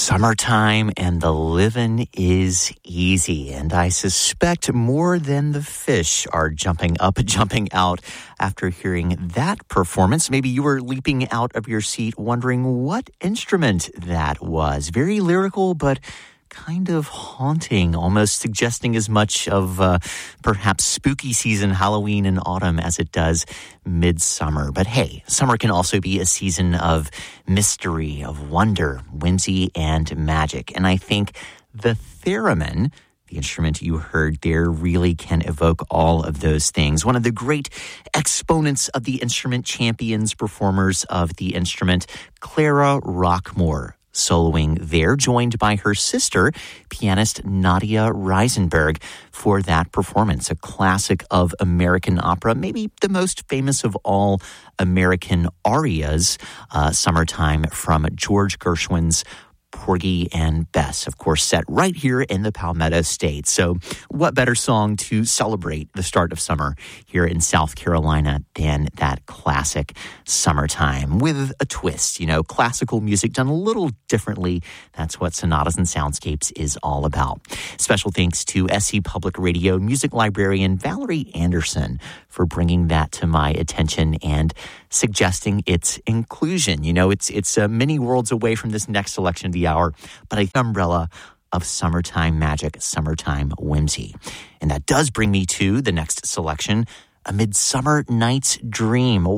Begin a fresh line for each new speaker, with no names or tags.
Summertime and the livin' is easy, and I suspect more than the fish are jumping up, jumping out after hearing that performance. Maybe you were leaping out of your seat wondering what instrument that was. Very lyrical, but kind of haunting, almost suggesting as much of perhaps spooky season, Halloween and autumn, as it does midsummer. But hey, summer can also be a season of mystery, of wonder, whimsy, and magic. And I think the theremin, the instrument you heard there, really can evoke all of those things. One of the great exponents of the instrument, champions, performers of the instrument, Clara Rockmore, soloing there, joined by her sister, pianist Nadia Reisenberg, for that performance, a classic of American opera, maybe the most famous of all American arias, Summertime, from George Gershwin's Porgy and Bess, of course, set right here in the Palmetto State. So what better song to celebrate the start of summer here in South Carolina than that classic Summertime with a twist, classical music done a little differently. That's what Sonatas and Soundscapes is all about. Special thanks to SC Public Radio music librarian Valerie Anderson for bringing that to my attention and suggesting its inclusion. It's many worlds away from this next selection of the hour, but an umbrella of summertime magic, summertime whimsy. And that does bring me to the next selection, A Midsummer Night's Dream.